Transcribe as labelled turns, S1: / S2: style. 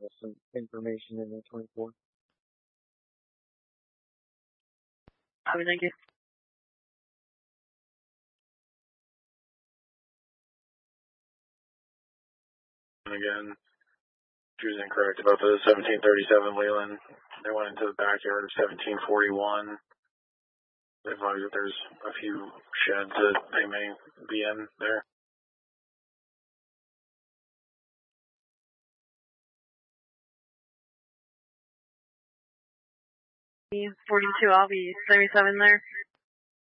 S1: some information in the 24.
S2: Thank you.
S3: Again, she was incorrect about the 1737 Leland. They went into the backyard of 1741. They advise that there's a few sheds that they may be in there.
S2: 42, I'll be 37 there.